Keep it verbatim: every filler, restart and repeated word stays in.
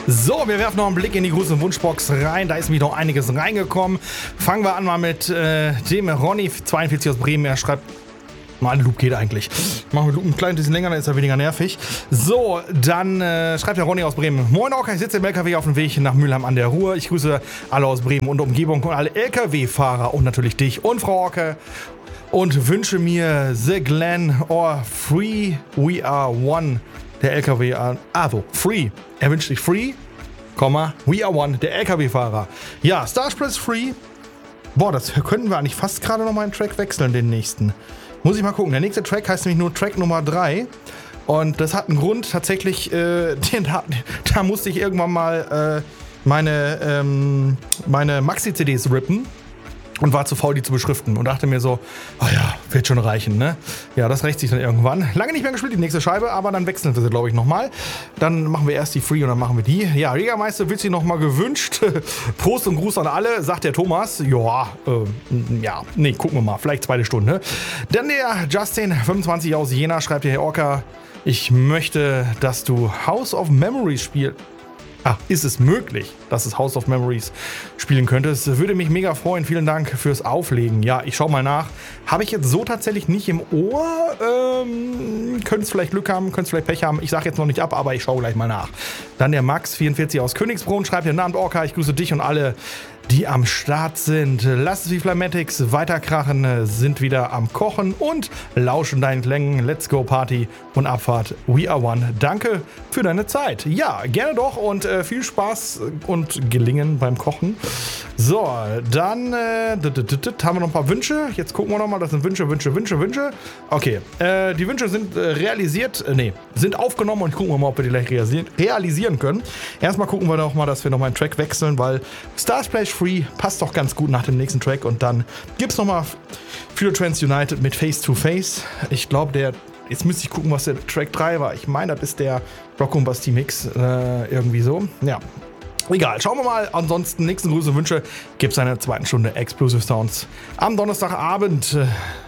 So, wir werfen noch einen Blick in die große Wunschbox rein. Da ist nämlich noch einiges reingekommen. Fangen wir an mal mit äh, dem Ronny zweiundvierzig aus Bremen. Er schreibt, mal ein Loop geht eigentlich. Machen wir Loop ein kleines bisschen länger, dann ist er weniger nervig. So, dann äh, schreibt der Ronny aus Bremen. Moin Orca, ich sitze im L K W auf dem Weg nach Mülheim an der Ruhr. Ich grüße alle aus Bremen und Umgebung und alle L K W-Fahrer und natürlich dich und Frau Orca. Und wünsche mir The Glen or Free We Are One, der L K W, also Free. Er wünscht sich Free, Komma, We Are One, der L K W-Fahrer. Ja, Star Express Free. Boah, das könnten wir eigentlich fast gerade noch mal einen Track wechseln, den nächsten. Muss ich mal gucken. Der nächste Track heißt nämlich nur Track Nummer drei. Und das hat einen Grund, tatsächlich, äh, den, da, da musste ich irgendwann mal äh, meine, ähm, meine Maxi-C Ds rippen. Und war zu faul, die zu beschriften. Und dachte mir so, oh ja, wird schon reichen, ne? Ja, das rächt sich dann irgendwann. Lange nicht mehr gespielt, die nächste Scheibe, aber dann wechseln wir sie, glaube ich, nochmal. Dann machen wir erst die Free und dann machen wir die. Ja, Jägermeister wird sie nochmal gewünscht. Prost und Gruß an alle, sagt der Thomas. Ja, äh, ja, nee, gucken wir mal, vielleicht zweite Stunde. Dann der Justin, fünfundzwanzig aus Jena, schreibt der Herr Orca, ich möchte, dass du House of Memories spielst. Ah, ist es möglich, dass es House of Memories spielen könnte? Es würde mich mega freuen. Vielen Dank fürs Auflegen. Ja, ich schau mal nach. Habe ich jetzt so tatsächlich nicht im Ohr. Ähm, könntest vielleicht Glück haben, könntest vielleicht Pech haben. Ich sage jetzt noch nicht ab, aber ich schaue gleich mal nach. Dann der Max, vierundvierzig aus Königsbrunn, schreibt den Namen Orca. Ich grüße dich und alle, die am Start sind. Lass die Flamatics weiterkrachen, sind wieder am Kochen und lauschen deinen Klängen. Let's go Party und Abfahrt. We are one. Danke für deine Zeit. Ja, gerne doch und äh, viel Spaß und Gelingen beim Kochen. So, dann äh, haben wir noch ein paar Wünsche. Jetzt gucken wir noch mal, das sind Wünsche, Wünsche, Wünsche, Wünsche. Okay, äh, die Wünsche sind äh, realisiert, äh, nee, sind aufgenommen und gucken wir mal, ob wir die gleich realisieren, realisieren können. Erstmal gucken wir doch mal, dass wir noch mal einen Track wechseln, weil Star Splash Free passt doch ganz gut nach dem nächsten Track. Und dann gibt es nochmal Future Trends United mit Face to Face. Ich glaube, der, jetzt müsste ich gucken, was der Track drei war. Ich meine, das ist der Rock und Basti Mix. Äh, irgendwie so. Ja. Egal, schauen wir mal. Ansonsten, nächsten Grüße und Wünsche gibt es eine zweite Stunde Explosive Sounds am Donnerstagabend.